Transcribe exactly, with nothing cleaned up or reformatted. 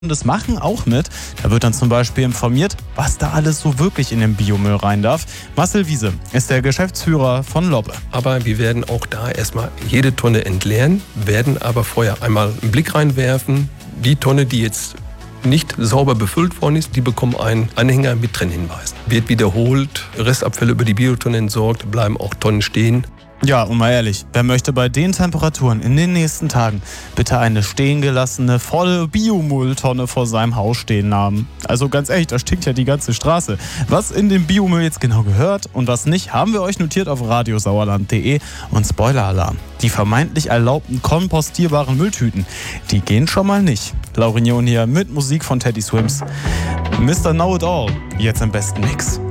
das machen auch mit. Da wird dann zum Beispiel informiert, was da alles so wirklich in den Biomüll rein darf. Marcel Wiese ist der Geschäftsführer von Lobbe. Aber wir werden auch da erstmal jede Tonne entleeren, werden aber vorher einmal einen Blick reinwerfen. Die Tonne, die jetzt nicht sauber befüllt worden ist, die bekommen einen Anhänger mit Trennhinweisen. Wird wiederholt, Restabfälle über die Biotonne entsorgt, bleiben auch Tonnen stehen. Ja, und mal ehrlich, wer möchte bei den Temperaturen in den nächsten Tagen bitte eine stehen gelassene, volle Biomülltonne vor seinem Haus stehen haben? Also ganz ehrlich, da stinkt ja die ganze Straße. Was in den Biomüll jetzt genau gehört und was nicht, haben wir euch notiert auf radiosauerland punkt de. Und Spoiler-Alarm, die vermeintlich erlaubten kompostierbaren Mülltüten, die gehen schon mal nicht. Laurinion hier mit Musik von Teddy Swims. Mister Know It All, jetzt im besten Mix.